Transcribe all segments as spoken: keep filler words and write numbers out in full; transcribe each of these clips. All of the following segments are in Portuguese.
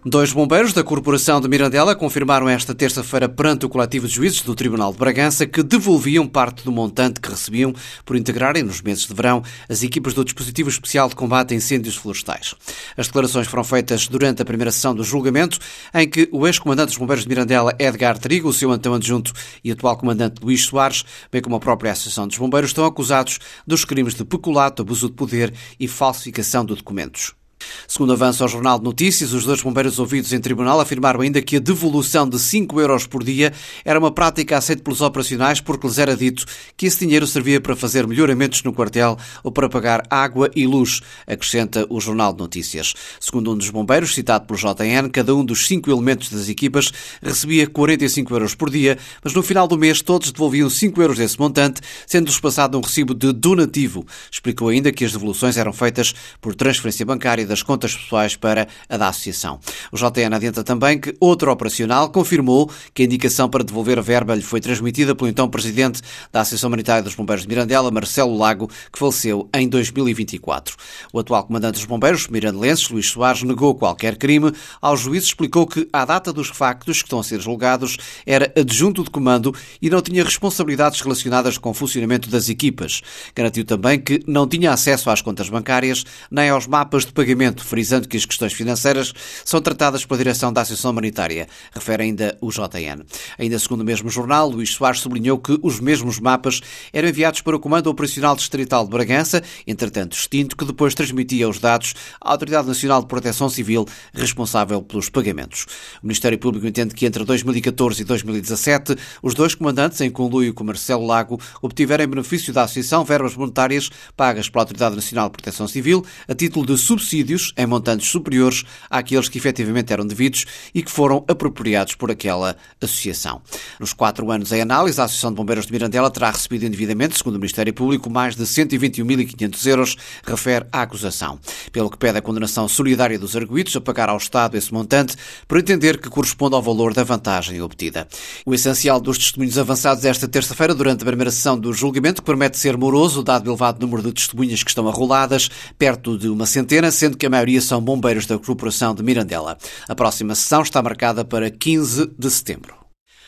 Dois bombeiros da Corporação de Mirandela confirmaram esta terça-feira perante o coletivo de juízes do Tribunal de Bragança que devolviam parte do montante que recebiam por integrarem nos meses de verão as equipas do Dispositivo Especial de Combate a Incêndios Florestais. As declarações foram feitas durante a primeira sessão do julgamento, em que o ex-comandante dos bombeiros de Mirandela, Edgar Trigo, o seu então adjunto e atual comandante Luís Soares, bem como a própria Associação dos Bombeiros, estão acusados dos crimes de peculato, abuso de poder e falsificação de documentos. Segundo avança ao Jornal de Notícias, os dois bombeiros ouvidos em tribunal afirmaram ainda que a devolução de cinco euros por dia era uma prática aceita pelos operacionais porque lhes era dito que esse dinheiro servia para fazer melhoramentos no quartel ou para pagar água e luz, acrescenta o Jornal de Notícias. Segundo um dos bombeiros, citado pelo J N, cada um dos cinco elementos das equipas recebia quarenta e cinco euros por dia, mas no final do mês todos devolviam cinco euros desse montante, sendo-lhes passado um recibo de donativo. Explicou ainda que as devoluções eram feitas por transferência bancária das contas pessoais para a da associação. O J N adianta também que outro operacional confirmou que a indicação para devolver a verba lhe foi transmitida pelo então presidente da Associação Humanitária dos Bombeiros de Mirandela, Marcelo Lago, que faleceu em dois mil e vinte e quatro. O atual comandante dos bombeiros mirandelenses, Luís Soares, negou qualquer crime. Aos juízes explicou que, à data dos factos que estão a ser julgados, era adjunto de comando e não tinha responsabilidades relacionadas com o funcionamento das equipas. Garantiu também que não tinha acesso às contas bancárias nem aos mapas de pagamento, frisando que as questões financeiras são tratadas pela direção da Associação Humanitária, refere ainda o J N. Ainda segundo o mesmo jornal, Luís Soares sublinhou que os mesmos mapas eram enviados para o Comando Operacional Distrital de Bragança, entretanto extinto, que depois transmitia os dados à Autoridade Nacional de Proteção Civil, responsável pelos pagamentos. O Ministério Público entende que entre dois mil e catorze e dois mil e dezassete, os dois comandantes, em conluio com Marcelo Lago, obtiveram em benefício da Associação verbas monetárias pagas pela Autoridade Nacional de Proteção Civil a título de subsídio em montantes superiores àqueles que efetivamente eram devidos e que foram apropriados por aquela associação. Nos quatro anos em análise, a Associação de Bombeiros de Mirandela terá recebido indevidamente, segundo o Ministério Público, mais de cento e vinte e um mil e quinhentos euros, refere a acusação. Pelo que pede a condenação solidária dos arguidos a pagar ao Estado esse montante, por entender que corresponde ao valor da vantagem obtida. O essencial dos testemunhos avançados esta terça-feira, durante a primeira sessão do julgamento, que promete ser moroso, dado o elevado número de testemunhas que estão arroladas, perto de uma centena, sendo que a maioria são bombeiros da Corporação de Mirandela. A próxima sessão está marcada para quinze de setembro.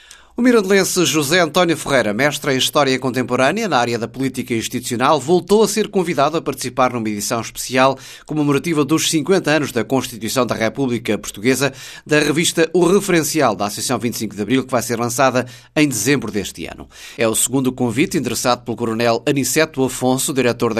O mirandelense José António Ferreira, mestre em História Contemporânea na área da política institucional, voltou a ser convidado a participar numa edição especial comemorativa dos cinquenta anos da Constituição da República Portuguesa, da revista O Referencial da Associação vinte e cinco de Abril, que vai ser lançada em dezembro deste ano. É o segundo convite endereçado pelo coronel Aniceto Afonso, diretor da